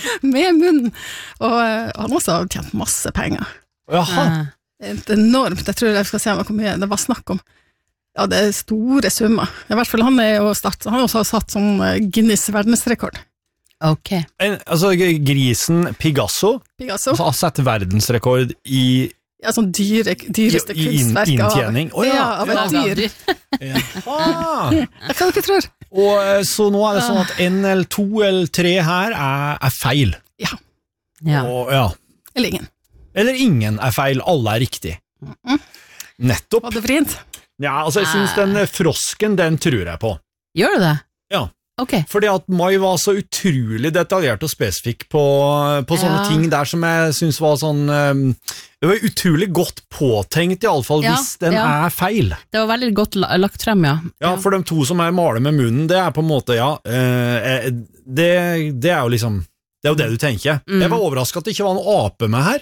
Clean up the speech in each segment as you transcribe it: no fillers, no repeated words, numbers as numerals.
med munnen. Og han også har tjent masse penger. Jaha. Enormt, jeg tror jeg skal se hvor mye det var snakk om. Ja, det er store summer. I hvert fall han har også satt som Guinness verdensrekord. Ok. Altså grisen Picasso har sett verdensrekord i ja, sånn dyreste kunstverk inntjening. Av et dyr. Jeg kan ikke tro. Og så nå det sånn at 1 eller 2 eller 3 her er feil. Ja. Og, Eller ingen er feil, alle er riktig. Nettopp. Var det vrient? Ja, altså jeg synes den frosken, den tror jeg på. Gjør du det? Ja. Okay. Fordi at Mai var så utrolig detaljert og spesifikk på sånne ting der som jeg synes var sånn det var utrolig godt påtenkt i alle fall hvis den er feil. Det var veldig godt lagt frem, Ja, for de to som maler med munnen, det er på en måte, det er jo liksom, det er jo det du tenker. Jeg var overrasket at det ikke var en ape med her.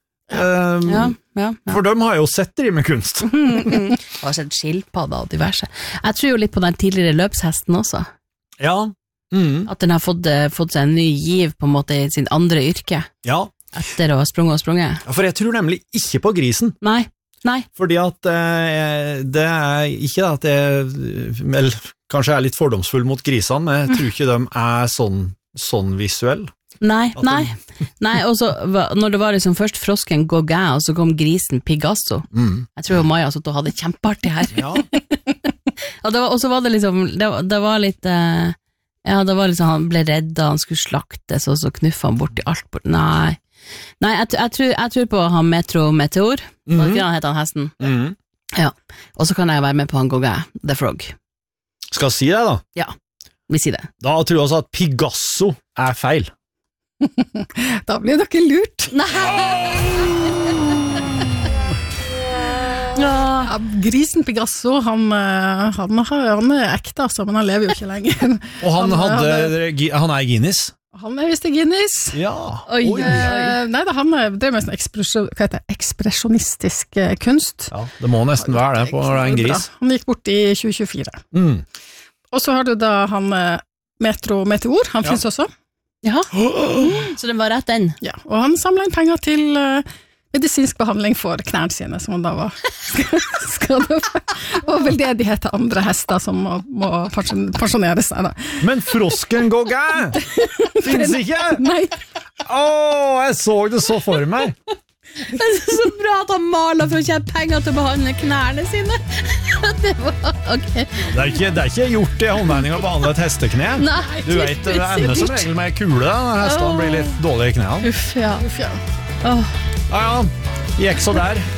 For de har jo sett det med kunst. Det har sett skilpadder og diverse. Jeg tror jo litt på den tidligere løpshesten også. Ja. At den har fått seg en ny giv på en måte i sin andre yrke. Ja. Etter å ha sprunget. Ja, for jeg tror nemlig ikke på grisen. Nei. Fordi at det er ikke at jeg kanskje er litt fordomsfull mot grisene, men jeg tror ikke de er sånn visuell. Nei, og så når det var liksom først frosken Gauguin, og så kom grisen Picasso. Jeg tror jo Maja satt og hadde kjempeartig her. Ja. Og så var det liksom, det var litt, det var liksom, han ble reddet, han skulle slaktes, og så knuffa han bort i alt. Nei, jeg tror på han Meteor, hva heter han hesten? Ja, og så kan jeg være med på han Gauguin, The Frog. Skal jeg si det da? Ja, vi sier det. Da tror jeg også at Picasso er feil. Da blir dere lurt. Ja, grisen Picasso, han er ekte, altså, men han lever jo ikke lenger. Og han er Guinness? Han er visst i Guinness. Ja. Nei, han drev med sånn ekspresjonistisk kunst. Ja, det må nesten være det på en gris. Han gikk bort i 2024. Og så har du da han Meteor, han finnes også. Ja, så det var rett den. Ja, og han samlet inn penger til medisinsk behandling for knærne sine, som han da var skadet for. Og veldedighet til andre hester som må pensjonere seg da. Men frosken Gauguin finnes ikke? Nei. Jeg så det så for meg. Det er så bra at han maler for å tjene penger til å behandle knærne sine. Det var ok. Det er ikke gjort i håndregning å behandle et hestekne. Nei, du vet, det ender som regel med kule når hestene blir litt dårlige i knærne. Uff, ja. Ja, gikk så der.